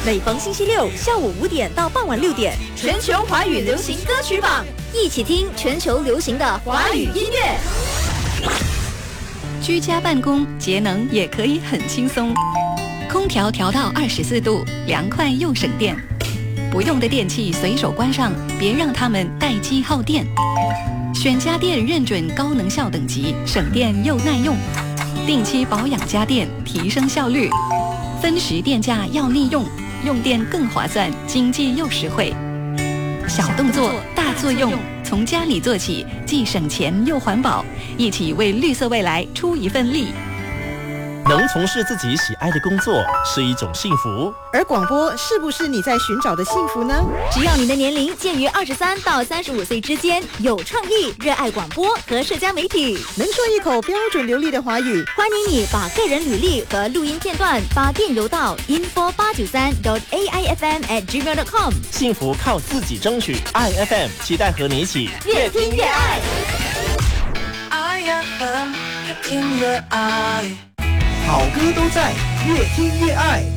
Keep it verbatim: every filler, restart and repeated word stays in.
每逢星期六下午五点到傍晚六点，全球华语流行歌曲榜，一起听全球流行的华语音乐。 居家办公节能也可以很轻松，空调调到二十四度，凉快又省电。不用的电器随手关上，别让它们待机耗电。选家电认准高能效等级，省电又耐用。定期保养家电，提升效率。分时电价要利用，用电更划算，经济又实惠。小动作大作用，从家里做起，既省钱又环保，一起为绿色未来出一份力。 能从事自己喜爱的工作是一种幸福， 而广播是不是你在寻找的幸福呢？ 只要你的年龄介于二十三到三十五岁之间，有创意，热爱广播和社交媒体， 能说一口标准流利的华语， 欢迎你把个人履历和录音片段发电邮到 info 八九三 dot a i f m at gmail dot com。 幸福靠自己争取，爱 F M 期待和你一起越听越爱。 I F M 越听越爱， 好歌都在越听越爱。